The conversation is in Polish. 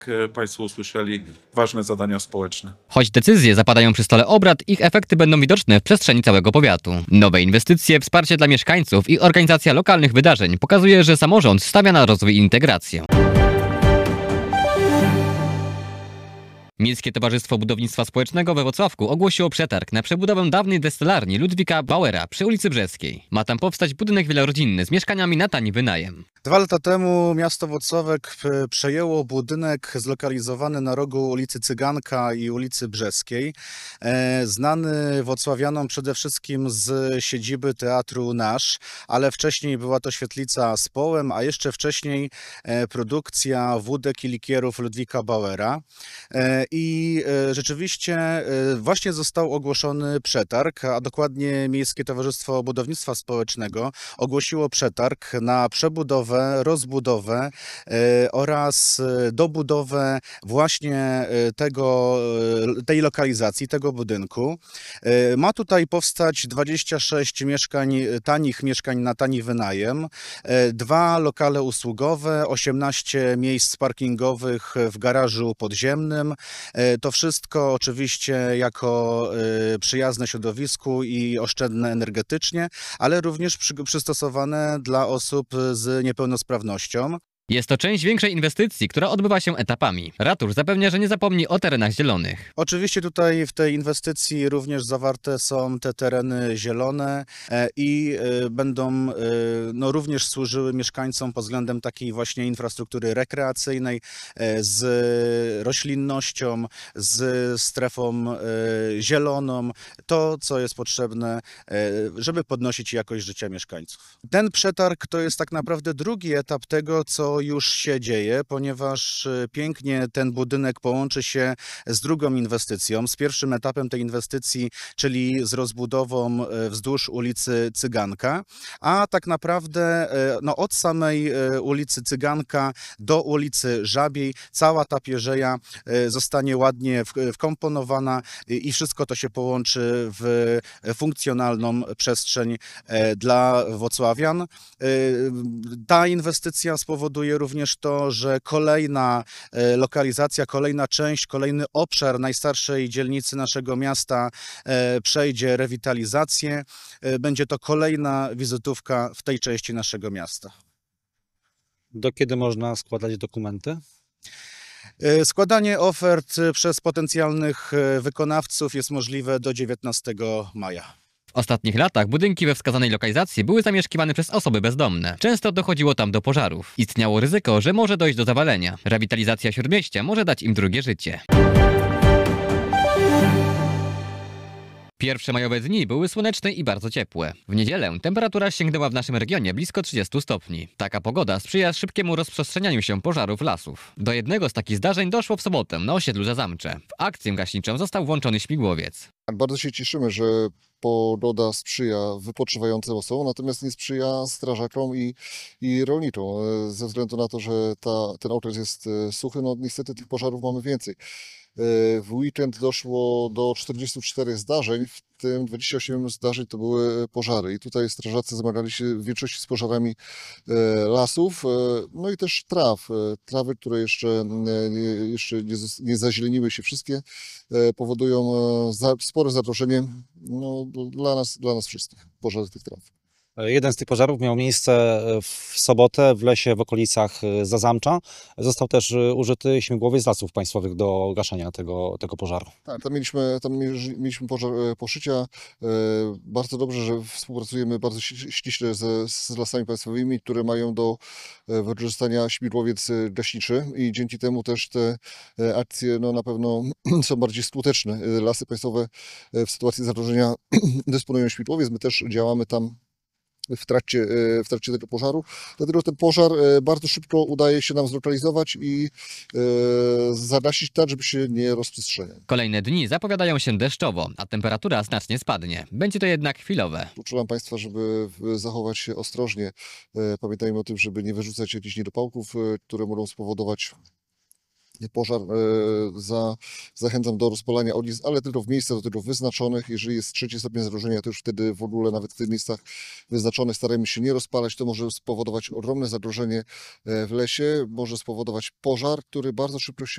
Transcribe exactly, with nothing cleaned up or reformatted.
Jak Państwo usłyszeli, ważne zadania społeczne. Choć decyzje zapadają przy stole obrad, ich efekty będą widoczne w przestrzeni całego powiatu. Nowe inwestycje, wsparcie dla mieszkańców i organizacja lokalnych wydarzeń pokazuje, że samorząd stawia na rozwój i integrację. Miejskie Towarzystwo Budownictwa Społecznego we Włocławku ogłosiło przetarg na przebudowę dawnej destylarni Ludwika Bauera przy ulicy Brzeskiej. Ma tam powstać budynek wielorodzinny z mieszkaniami na tani wynajem. Dwa lata temu miasto Włocławek przejęło budynek zlokalizowany na rogu ulicy Cyganka i ulicy Brzeskiej, znany włocławianom przede wszystkim z siedziby Teatru Nasz, ale wcześniej była to świetlica z połem, a jeszcze wcześniej produkcja wódek i likierów Ludwika Bauera. I rzeczywiście właśnie został ogłoszony przetarg, a dokładnie Miejskie Towarzystwo Budownictwa Społecznego ogłosiło przetarg na przebudowę, rozbudowę oraz dobudowę właśnie tego, tej lokalizacji, tego budynku. Ma tutaj powstać dwadzieścia sześć mieszkań, tanich mieszkań na tani wynajem, dwa lokale usługowe, osiemnaście miejsc parkingowych w garażu podziemnym. To wszystko oczywiście jako przyjazne środowisku i oszczędne energetycznie, ale również przystosowane dla osób z niepełnosprawnością. Jest to część większej inwestycji, która odbywa się etapami. Ratusz zapewnia, że nie zapomni o terenach zielonych. Oczywiście tutaj w tej inwestycji również zawarte są te tereny zielone i będą no, również służyły mieszkańcom pod względem takiej właśnie infrastruktury rekreacyjnej z roślinnością, z strefą zieloną. To, co jest potrzebne, żeby podnosić jakość życia mieszkańców. Ten przetarg to jest tak naprawdę drugi etap tego, co już się dzieje, ponieważ pięknie ten budynek połączy się z drugą inwestycją, z pierwszym etapem tej inwestycji, czyli z rozbudową wzdłuż ulicy Cyganka, a tak naprawdę no, od samej ulicy Cyganka do ulicy Żabiej cała ta pierzeja zostanie ładnie wkomponowana i wszystko to się połączy w funkcjonalną przestrzeń dla włocławian. Ta inwestycja spowoduje również to, że kolejna lokalizacja, kolejna część, kolejny obszar najstarszej dzielnicy naszego miasta przejdzie rewitalizację. Będzie to kolejna wizytówka w tej części naszego miasta. Do kiedy można składać dokumenty? Składanie ofert przez potencjalnych wykonawców jest możliwe do dziewiętnastego maja. W ostatnich latach budynki we wskazanej lokalizacji były zamieszkiwane przez osoby bezdomne. Często dochodziło tam do pożarów. Istniało ryzyko, że może dojść do zawalenia. Rewitalizacja śródmieścia może dać im drugie życie. Pierwsze majowe dni były słoneczne i bardzo ciepłe. W niedzielę temperatura sięgnęła w naszym regionie blisko trzydziestu stopni. Taka pogoda sprzyja szybkiemu rozprzestrzenianiu się pożarów lasów. Do jednego z takich zdarzeń doszło w sobotę na osiedlu Zazamcze. W akcję gaśniczą został włączony śmigłowiec. Bardzo się cieszymy, że pogoda sprzyja wypoczywającym osobom, natomiast nie sprzyja strażakom i, i rolniczom. Ze względu na to, że ta, ten okres jest suchy, no niestety tych pożarów mamy więcej. W weekend doszło do czterdziestu czterech zdarzeń, w tym dwadzieścia osiem zdarzeń to były pożary. I tutaj strażacy zmagali się w większości z pożarami lasów, no i też traw. Trawy, które jeszcze, jeszcze nie, nie zazieleniły się wszystkie, powodują spore zagrożenie no, dla nas, dla nas wszystkich, pożary tych traw. Jeden z tych pożarów miał miejsce w sobotę w lesie w okolicach Zazamcza. Został też użyty śmigłowiec Lasów Państwowych do gaszenia tego, tego pożaru. Tak, tam mieliśmy, tam mieliśmy pożar poszycia. Bardzo dobrze, że współpracujemy bardzo ściśle z, z Lasami Państwowymi, które mają do wykorzystania śmigłowiec gaśniczy i dzięki temu też te akcje no, na pewno są bardziej skuteczne. Lasy Państwowe w sytuacji zagrożenia dysponują śmigłowiec, my też działamy tam w trakcie, w trakcie tego pożaru. Dlatego ten pożar bardzo szybko udaje się nam zlokalizować i e, zagasić tak, żeby się nie rozprzestrzeniał. Kolejne dni zapowiadają się deszczowo, a temperatura znacznie spadnie. Będzie to jednak chwilowe. Uczulam Państwa, żeby zachować się ostrożnie. Pamiętajmy o tym, żeby nie wyrzucać jakichś niedopałków, które mogą spowodować pożar, e, za, zachęcam do rozpalania ognisk, ale tylko w miejscach do tego wyznaczonych. Jeżeli jest trzeci stopień zagrożenia, to już wtedy w ogóle nawet w tych miejscach wyznaczonych staramy się nie rozpalać. To może spowodować ogromne zagrożenie e, w lesie, może spowodować pożar, który bardzo szybko się